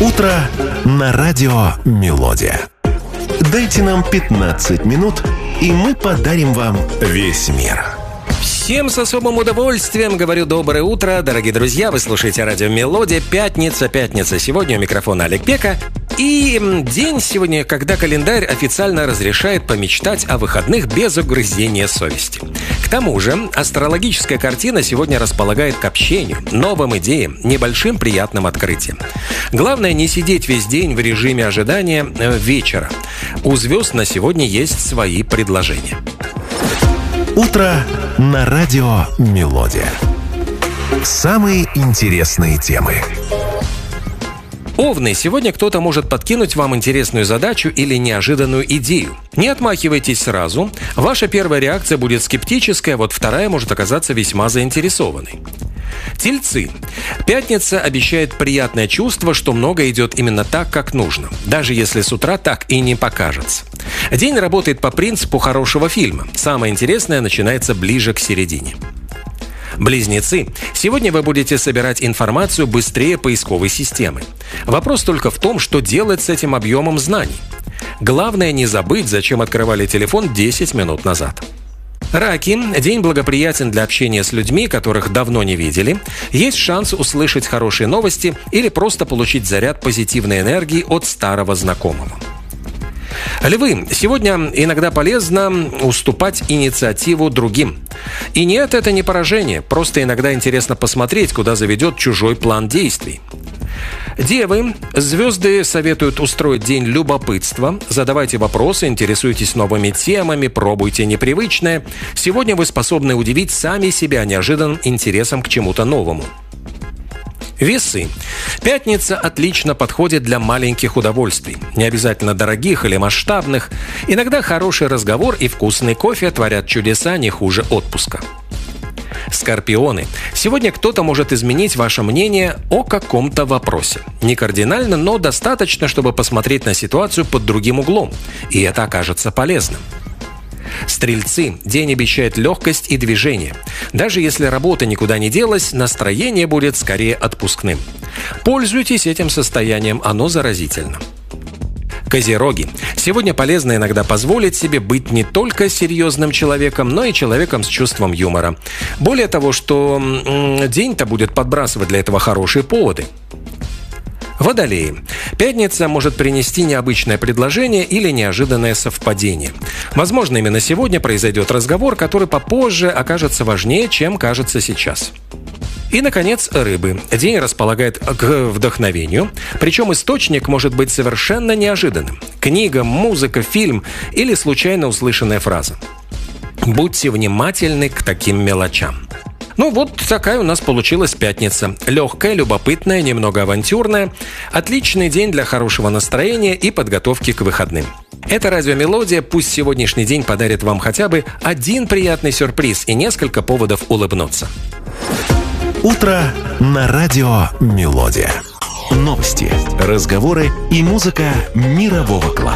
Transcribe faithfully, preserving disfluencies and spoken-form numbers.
Утро на радио «Мелодия». Дайте нам пятнадцать минут, и мы подарим вам весь мир. Всем с особым удовольствием говорю доброе утро, дорогие друзья. Вы слушаете радио «Мелодия». Пятница, пятница. Сегодня у микрофона Олег Пека. И день сегодня, когда календарь официально разрешает помечтать о выходных без угрызения совести. К тому же, астрологическая картина сегодня располагает к общению, новым идеям, небольшим приятным открытиям. Главное не сидеть весь день в режиме ожидания вечера. У звезд на сегодня есть свои предложения. Утро на радио «Мелодия». Самые интересные темы. Овны, сегодня кто-то может подкинуть вам интересную задачу или неожиданную идею. Не отмахивайтесь сразу. Ваша первая реакция будет скептическая, вот вторая может оказаться весьма заинтересованной. Тельцы. Пятница обещает приятное чувство, что многое идет именно так, как нужно, даже если с утра так и не покажется. День работает по принципу хорошего фильма. Самое интересное начинается ближе к середине. Близнецы. Сегодня вы будете собирать информацию быстрее поисковой системы. Вопрос только в том, что делать с этим объемом знаний. Главное не забыть, зачем открывали телефон десять минут назад. Раки. День благоприятен для общения с людьми, которых давно не видели. Есть шанс услышать хорошие новости или просто получить заряд позитивной энергии от старого знакомого. Львы. Сегодня иногда полезно уступать инициативу другим. И нет, это не поражение. Просто иногда интересно посмотреть, куда заведет чужой план действий. Девы. Звезды советуют устроить день любопытства. Задавайте вопросы, интересуйтесь новыми темами, пробуйте непривычное. Сегодня вы способны удивить сами себя неожиданным интересом к чему-то новому. Весы. Пятница отлично подходит для маленьких удовольствий. Не обязательно дорогих или масштабных. Иногда хороший разговор и вкусный кофе творят чудеса не хуже отпуска. Скорпионы. Сегодня кто-то может изменить ваше мнение о каком-то вопросе. Не кардинально, но достаточно, чтобы посмотреть на ситуацию под другим углом. И это окажется полезным. Стрельцы. День обещает легкость и движение. Даже если работа никуда не делась, настроение будет скорее отпускным. Пользуйтесь этим состоянием, оно заразительно. Козероги. Сегодня полезно иногда позволить себе быть не только серьезным человеком, но и человеком с чувством юмора. Более того, что м-м, день-то будет подбрасывать для этого хорошие поводы. Водолеи. Пятница может принести необычное предложение или неожиданное совпадение. Возможно, именно сегодня произойдет разговор, который попозже окажется важнее, чем кажется сейчас. И, наконец, рыбы. День располагает к вдохновению, причем источник может быть совершенно неожиданным. Книга, музыка, фильм или случайно услышанная фраза. Будьте внимательны к таким мелочам. Ну вот такая у нас получилась пятница. Легкая, любопытная, немного авантюрная. Отличный день для хорошего настроения и подготовки к выходным. Это радио «Мелодия». Пусть сегодняшний день подарит вам хотя бы один приятный сюрприз и несколько поводов улыбнуться. Утро на радио «Мелодия». Новости, разговоры и музыка мирового класса.